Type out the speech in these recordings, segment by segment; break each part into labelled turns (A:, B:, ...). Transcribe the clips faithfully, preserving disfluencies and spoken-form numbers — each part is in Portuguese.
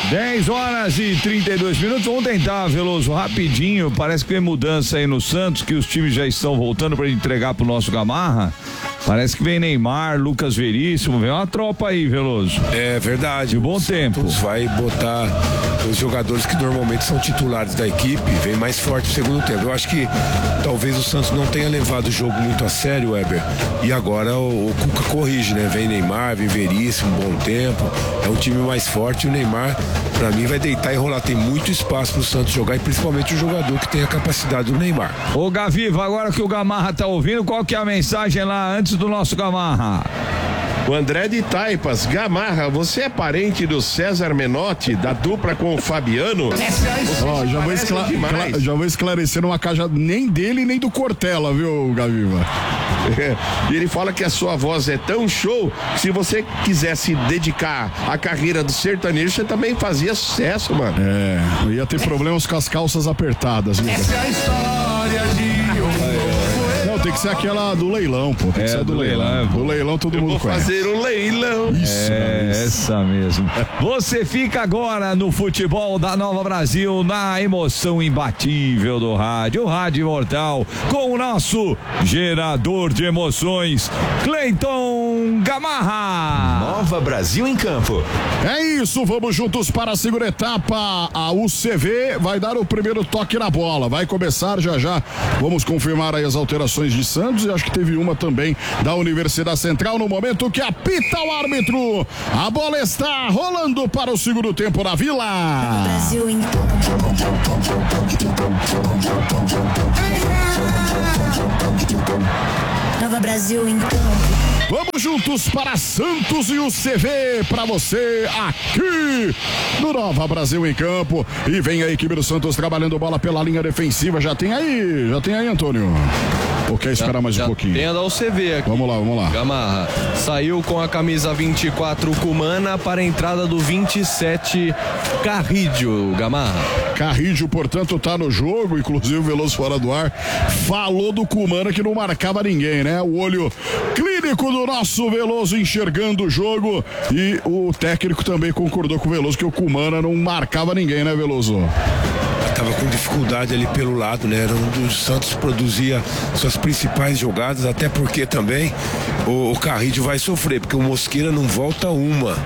A: dez horas e trinta e dois minutos. Vamos tentar, Veloso, rapidinho. Parece que tem mudança aí no Santos, que os times já estão voltando para entregar pro nosso Gamarra. Parece que vem Neymar, Lucas Veríssimo, vem uma tropa aí, Veloso.
B: É verdade.
A: De bom tempo.
B: Vai botar os jogadores que normalmente são titulares da equipe, vem mais forte no segundo tempo. Eu acho que talvez o Santos não tenha levado o jogo muito a sério, Weber. E agora o, o Cuca corrige, né? Vem Neymar, vem Veríssimo, bom tempo. É um time mais forte e o Neymar, pra mim, vai deitar e rolar. Tem muito espaço pro Santos jogar e principalmente o jogador que tem a capacidade do Neymar.
A: Ô Gaviva, agora que o Gamarra tá ouvindo, qual que é a mensagem lá antes do nosso Gamarra?
C: O André de Taipas, Gamarra, você é parente do César Menotti, da dupla com o Fabiano?
D: Ó, já, vou escla- cla- já vou esclarecer uma caixa nem dele nem do Cortella, viu, Gaviva?
C: É, e ele fala que a sua voz é tão show que se você quisesse dedicar a carreira do sertanejo, você também fazia sucesso, mano.
D: É, não ia ter problemas com as calças apertadas, viu?
E: Essa é a história de
D: Não, tem que ser aquela do leilão, pô. Tem
A: É,
D: que ser
A: do
D: do leilão.
A: leilão.
D: Do leilão todo
C: Eu
D: mundo
C: vou
D: conhece.
C: fazer um leilão.
D: Isso,
A: É,
D: isso.
A: essa mesmo. Você fica agora no futebol da Nova Brasil, na emoção imbatível do rádio, o Rádio Imortal, com o nosso gerador de emoções, Cleiton Gamarra.
F: Nova Brasil em campo.
D: É isso, vamos juntos para a segunda etapa. A U C V vai dar o primeiro toque na bola. Vai começar já já. Vamos confirmar aí as alterações de Santos e acho que teve uma também da Universidade Central no momento que apita o árbitro. A bola está rolando para o segundo tempo na Vila.
G: Brasil em Nova Brasil em campo.
D: Vamos juntos para Santos e o C V para você aqui no Nova Brasil em campo. E vem a equipe do Santos trabalhando bola pela linha defensiva. Já tem aí, já tem aí, Antônio. Ou quer esperar mais um pouquinho?
H: Tem a da U C V aqui.
D: Vamos lá, vamos lá.
H: Gamarra saiu com a camisa vinte e quatro Cumana para a entrada do vinte e sete Carrídio, Gamarra.
D: Carrídio, portanto, tá no jogo, inclusive o Veloso fora do ar falou do Cumana que não marcava ninguém, né? O olho clínico do nosso Veloso enxergando o jogo e o técnico também concordou com o Veloso que o Cumana não marcava ninguém, né, Veloso?
B: Estava com dificuldade ali pelo lado, né? Era um dos Santos produzia suas principais jogadas, até porque também o, o Carrídio vai sofrer, porque o Mosqueira não volta uma.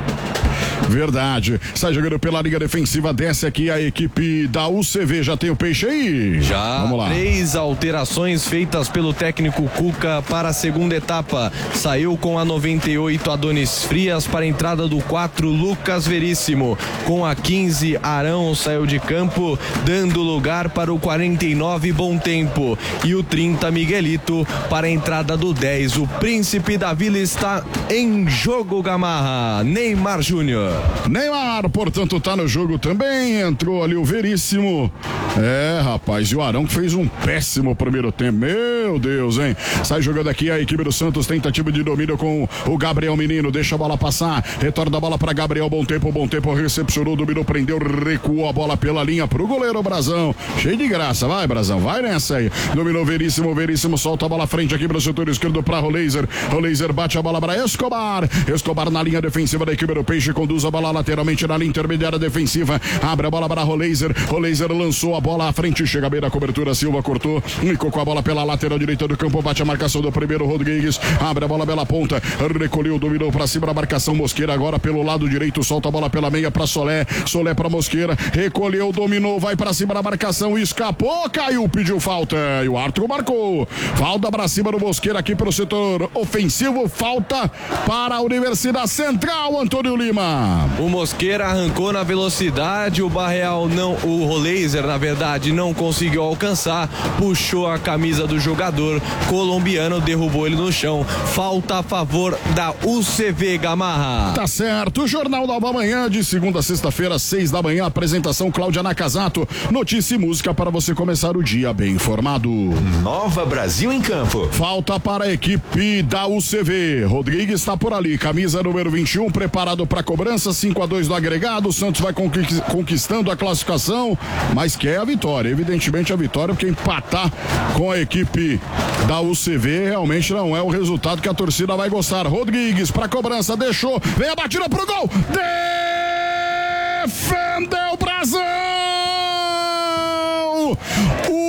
D: Verdade. Sai jogando pela linha defensiva, desce aqui a equipe da U C V. Já tem o peixe aí?
H: Já.
D: Vamos lá.
H: Três alterações feitas pelo técnico Cuca para a segunda etapa. Saiu com a noventa e oito Adonis Frias para a entrada do quatro Lucas Veríssimo. Com a quinze Arão saiu de campo, dando lugar para o quarenta e nove Bom Tempo. E o trinta Miguelito para a entrada do dez. O Príncipe da Vila está em jogo, Gamarra. Neymar Júnior.
D: Neymar, portanto, tá no jogo também. Entrou ali o Veríssimo. É, rapaz, e o Arão que fez um péssimo primeiro tempo. Meu Deus, hein? Sai jogando aqui a equipe do Santos, tentativa de domínio com o Gabriel Menino. Deixa a bola passar. Retorna a bola para Gabriel. Bom tempo, bom tempo. Recepcionou, dominou, prendeu, recuou a bola pela linha pro goleiro Brazão. Cheio de graça. Vai, Brazão, vai nessa aí. Dominou Veríssimo, Veríssimo solta a bola à frente aqui pro setor esquerdo para Roleiser. Roleiser bate a bola para Escobar. Escobar na linha defensiva da equipe do Peixe, conduz a bola lateralmente na linha intermediária defensiva, abre a bola para Roleiser, Roleiser lançou a bola à frente, chega bem na cobertura, Silva cortou, nicou com a bola pela lateral direita do campo, bate a marcação do primeiro Rodrigues, abre a bola pela ponta, recolheu, dominou para cima a marcação, Mosqueira agora pelo lado direito, solta a bola pela meia para Solé, Solé para Mosqueira, recolheu, dominou, vai para cima da marcação, escapou, caiu, pediu falta, e o Arthur marcou, falta para cima do Mosqueira aqui pelo setor ofensivo, falta para a Universidade Central, Antônio Lima.
H: O Mosqueira arrancou na velocidade, o Barreal não, o Roleiser na verdade não conseguiu alcançar, puxou a camisa do jogador colombiano, derrubou ele no chão, falta a favor da U C V, Gamarra.
D: Tá certo, o Jornal Nova Manhã de segunda a sexta-feira, seis da manhã, apresentação Cláudia Nakazato, notícia e música para você começar o dia bem informado.
F: Nova Brasil em campo.
D: Falta para a equipe da U C V, Rodrigues está por ali, camisa número vinte e um, preparado para cobrança, cinco a dois do agregado, o Santos vai conquistando a classificação, mas quer a vitória, evidentemente a vitória, porque empatar com a equipe da U C V realmente não é o resultado que a torcida vai gostar. Rodrigues para cobrança, deixou, vem a batida pro gol, defendeu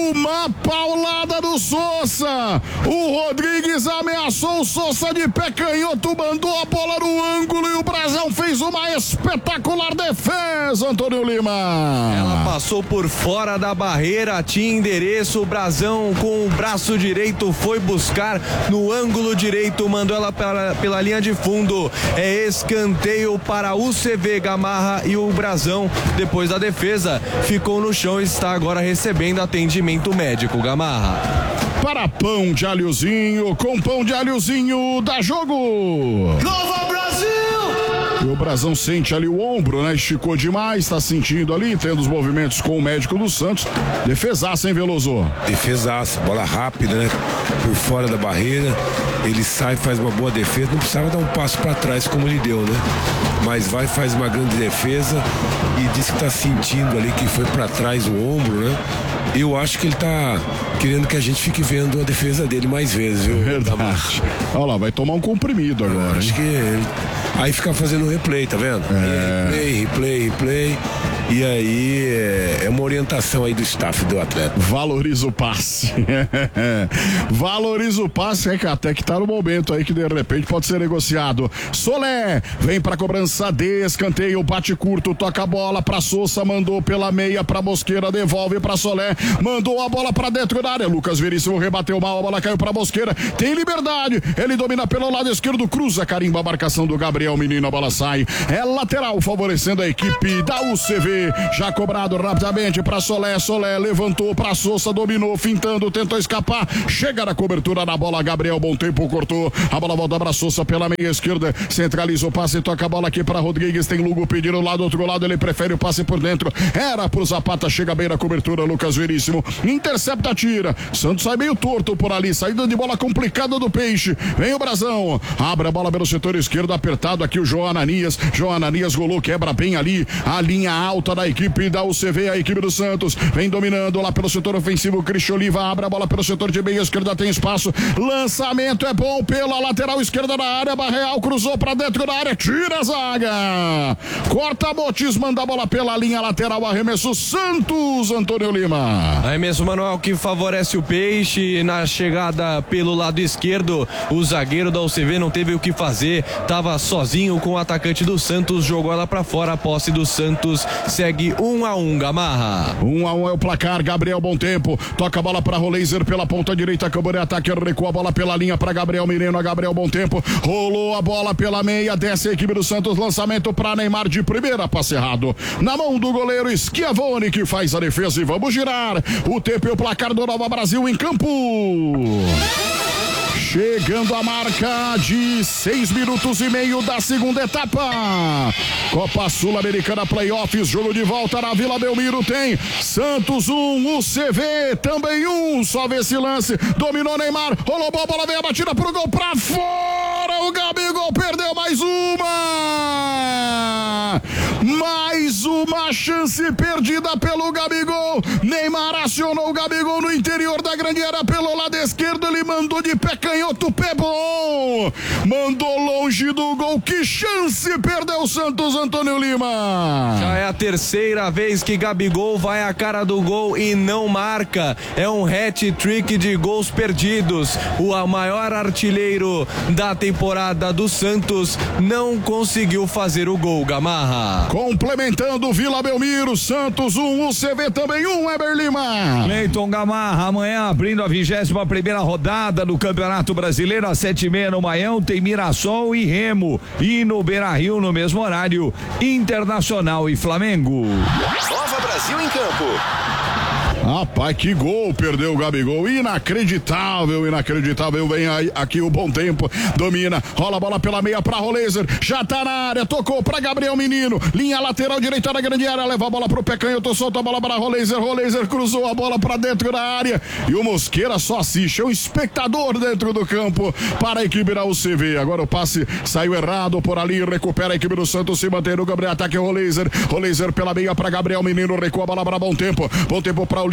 D: uma paulada do Sousa. O Rodrigues ameaçou o Sousa de pé canhoto, mandou a bola no ângulo e o Brasão fez uma espetacular defesa, Antônio Lima.
H: Ela passou por fora da barreira, tinha endereço, o Brasão com o braço direito foi buscar no ângulo direito, mandou ela pela, pela linha de fundo. É escanteio para o C V Gamarra e o Brasão, depois da defesa, ficou no chão e está agora recebendo atendimento médico. Gamarra.
D: Para pão de alhozinho, com pão de alhozinho, dá jogo!
E: Nova Brasil!
D: E o Brasão sente ali o ombro, né? Esticou demais, tá sentindo ali, tendo os movimentos com o médico do Santos. Defesaça, hein, Veloso?
B: Defesaça, bola rápida, né? Por fora da barreira, ele sai, faz uma boa defesa, não precisava dar um passo para trás como ele deu, né? Mas vai, faz uma grande defesa e diz que tá sentindo ali que foi para trás o ombro, né? Eu acho que ele tá querendo que a gente fique vendo a defesa dele mais vezes, viu?
D: Verdade. Olha lá, vai tomar um comprimido agora.
B: Acho que ele... Aí fica fazendo replay, tá vendo?
D: É.
B: Replay, replay, replay. E aí é, é uma orientação aí do staff do atleta.
D: Valoriza o passe. Valoriza o passe, é que até que tá no momento aí que de repente pode ser negociado. Solé vem pra cobrança de escanteio, bate curto, toca a bola pra Sousa, mandou pela meia pra Mosqueira, devolve pra Solé, mandou a bola pra dentro da área. Lucas Veríssimo rebateu mal, a bola caiu pra Mosqueira, tem liberdade, ele domina pelo lado esquerdo, cruza, carimba a marcação do Gabriel Menino, a bola sai, é lateral, favorecendo a equipe da U C V. Já cobrado rapidamente para Solé, Solé levantou para Sousa, dominou, fintando, tentou escapar, chega na cobertura na bola, Gabriel, bom tempo, cortou, a bola volta para Sousa pela meia esquerda, centraliza o passe, toca a bola aqui para Rodrigues, tem Lugo pedindo lá do outro lado, ele prefere o passe por dentro, era pro Zapata, chega bem na cobertura, Lucas Veríssimo, intercepta, tira, Santos sai meio torto por ali, saída de bola complicada do Peixe, vem o Brasão, abre a bola pelo setor esquerdo, apertado aqui o João Ananias, João Ananias rolou, quebra bem ali, a linha alta da equipe da U C V, a equipe do Santos, vem dominando lá pelo setor ofensivo, Cristian Oliva abre a bola pelo setor de meia esquerda, tem espaço, lançamento é bom pela lateral esquerda da área, Barreal cruzou pra dentro da área, tira a zaga, corta Motis, manda a bola pela linha lateral, arremesso Santos, Antônio Lima.
H: Arremesso Manuel que favorece o Peixe, na chegada pelo lado esquerdo, o zagueiro da U C V não teve o que fazer, tava sozinho com o atacante do Santos, jogou ela pra fora, a posse do Santos segue um a um, Gamarra.
D: Um a um é o placar, Gabriel, bom tempo, toca a bola para Roleiser pela ponta direita, acabou de ataque, recua a bola pela linha para Gabriel Menino, a Gabriel, bom tempo, rolou a bola pela meia, desce a equipe do Santos, lançamento para Neymar de primeira, passe errado, na mão do goleiro Schiavone que faz a defesa e vamos girar o tempo e o placar do Nova Brasil em campo. Chegando a marca de seis minutos e meio da segunda etapa. Copa Sul-Americana Playoffs, jogo de volta na Vila Belmiro, tem Santos um, U C V também um, só vê esse lance, dominou Neymar, rolou a bola, vem a batida pro gol, pra fora, o Gabigol perdeu mais uma, mais uma chance perdida pelo Gabigol, Neymar acionou o Gabigol no interior da grande área pelo lado esquerdo, ele mandou de pé canhoto, pé bom, mandou longe do gol, que chance perdeu o Santos, Antônio Lima.
H: Já é a terceira vez que Gabigol vai à cara do gol e não marca, é um hat-trick de gols perdidos, o maior artilheiro da temporada do Santos não conseguiu fazer o gol, Gamarra.
D: Complementando Vila Belmiro, Santos um, U C V também um, Weber Lima.
A: Cleiton Gamarra, amanhã abrindo a vigésima primeira rodada do Campeonato Brasileiro, às sete e meia no Maião, tem Mirassol e Remo, e no Beira-Rio, no mesmo horário, Internacional e Flamengo.
F: Nova Brasil em campo.
D: Rapaz, que gol perdeu o Gabigol, inacreditável, inacreditável, vem aí, aqui o bom tempo, domina, rola a bola pela meia pra Roleiser, já tá na área, tocou pra Gabriel Menino, linha lateral direita da grande área, leva a bola pro pé canhoto, solta a bola pra Roleiser, Roleiser cruzou a bola pra dentro da área, e o Mosqueira só assiste, é um espectador dentro do campo para a equipe da U C V, agora o passe saiu errado por ali, recupera a equipe do Santos, se mantém no Gabriel, ataque Roleiser, Roleiser pela meia pra Gabriel Menino, recua a bola pra bom tempo, bom tempo pra Oliva,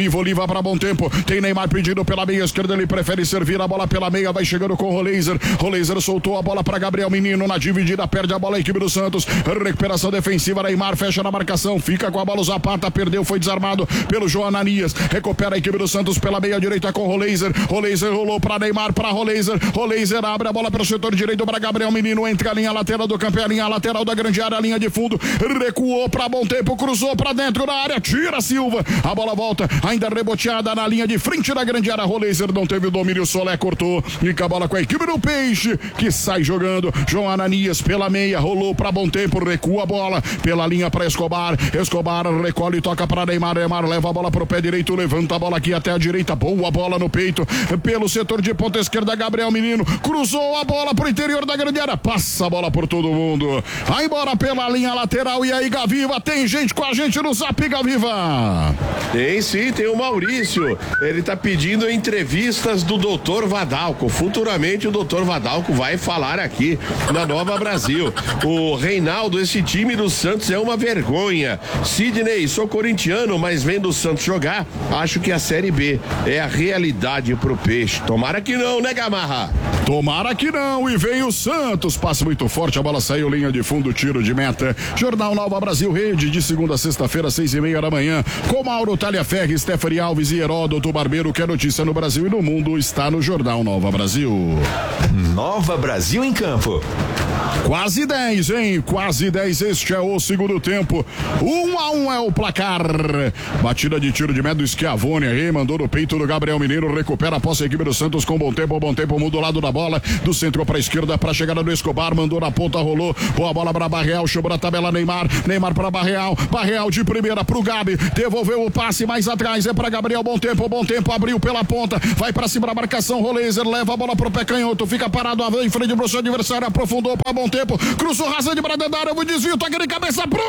D: Oliva, Oliva para bom tempo. Tem Neymar pedindo pela meia esquerda, ele prefere servir a bola pela meia, vai chegando com o Roleiser. Roleiser soltou a bola para Gabriel Menino na dividida, perde a bola a equipe do Santos. Recuperação defensiva, Neymar fecha na marcação, fica com a bola o Zapata, perdeu, foi desarmado pelo João Ananias. Recupera a equipe do Santos pela meia direita com o Roleiser. Roleiser rolou para Neymar, para Roleiser. Roleiser abre a bola para o setor direito para Gabriel Menino, entre a linha lateral do campo e a linha lateral da grande área, a linha de fundo. Recuou para bom tempo, cruzou para dentro da área, tira Silva. A bola volta, ainda reboteada na linha de frente da grande área. Roleiser não teve o domínio, Solé cortou. Fica a bola com a equipe do Peixe, que sai jogando. João Ananias pela meia, rolou para bom tempo, recua a bola pela linha para Escobar. Escobar recolhe e toca para Neymar. Neymar leva a bola para o pé direito, levanta a bola aqui até a direita. Boa bola no peito, pelo setor de ponta esquerda, Gabriel Menino cruzou a bola para o interior da grande área, passa a bola por todo mundo. Vai embora pela linha lateral. E aí, Gaviva, tem gente com a gente no Zap, Gaviva?
C: Tem sim, tem o Maurício. Ele tá pedindo entrevistas do doutor Vadalco. Futuramente o doutor Vadalco vai falar aqui na Nova Brasil. O Reinaldo, esse time do Santos é uma vergonha. Sidney, sou corintiano, mas vendo o Santos jogar, acho que a Série B é a realidade pro Peixe. Tomara que não, né, Gamarra?
D: Tomara que não. E vem o Santos, passe muito forte, a bola saiu, linha de fundo, tiro de meta. Jornal Nova Brasil Rede, de segunda a sexta-feira, seis e meia da manhã, com Mauro Talhaferri, Stephanie Alves e Heródoto Barbeiro. Que é notícia no Brasil e no mundo está no Jornal Nova Brasil.
F: Nova Brasil em campo.
D: Quase dez, hein? Quase dez. Este é o segundo tempo. Um a um é o placar. Batida de tiro de meta do Schiavone aí, mandou no peito do Gabriel Mineiro. Recupera a posse a equipe do Santos com bom tempo. Bom tempo, muda o lado da bola. Do centro para a esquerda, para a chegada do Escobar. Mandou na ponta, rolou. Boa bola para Barreal. Chamou a tabela Neymar. Neymar para Barreal. Barreal de primeira para o Gabi. Devolveu o passe mais atrás. É para Gabriel. Bom tempo, bom tempo. Abriu pela ponta. Vai para cima da marcação. Roleiser leva a bola pro pé canhoto. Fica parado em frente do seu adversário. Aprofundou para bom tempo. Cruzou rasante para dentro da área. O desvio. Toque de cabeça pro